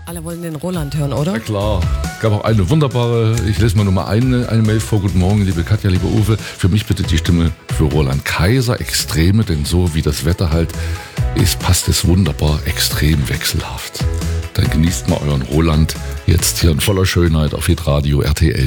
Alle wollen den Roland hören, oder? Ja klar. Es gab auch eine wunderbare, ich lese mal nur mal eine Mail vor. Guten Morgen, liebe Katja, liebe Uwe. Für mich bitte die Stimme für Roland Kaiser, Extreme, denn so wie das Wetter halt ist, passt es wunderbar, extrem wechselhaft. Dann genießt mal euren Roland jetzt hier in voller Schönheit auf Hitradio RTL.